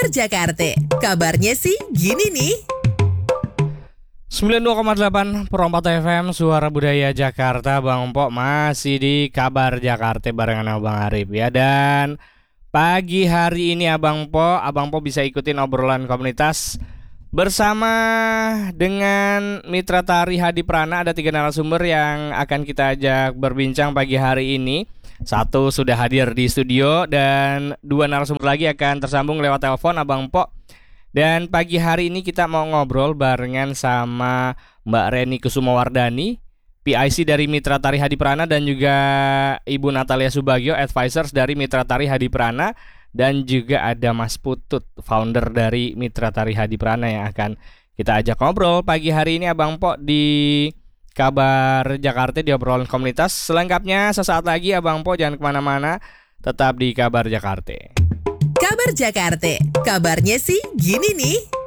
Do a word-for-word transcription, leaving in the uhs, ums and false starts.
Kabar Jakarta, kabarnya sih gini nih. sembilan puluh dua koma delapan Perompat F M, Suara Budaya Jakarta. Bang Empok masih di Kabar Jakarta barengan Abang Arif ya. Dan pagi hari ini Abang Empok, Abang Empok bisa ikutin obrolan komunitas bersama dengan Mitra Tari Hadi Prana. Ada tiga narasumber yang akan kita ajak berbincang pagi hari ini. Satu sudah hadir di studio dan dua narasumber lagi akan tersambung lewat telepon Abang Empok. Dan pagi hari ini kita mau ngobrol barengan sama Mbak Reni Kusumawardani, P I C dari Mitra Tari Hadi Prana, dan juga Ibu Natalia Subagio, advisors dari Mitra Tari Hadi Prana, dan juga ada Mas Putut, founder dari Mitra Tari Hadi Prana yang akan kita ajak ngobrol pagi hari ini Abang Pok di Kabar Jakarta di obrolan komunitas. Selengkapnya sesaat lagi Abang Pok, jangan kemana-mana, tetap di Kabar Jakarta. Kabar Jakarta, kabarnya sih gini nih.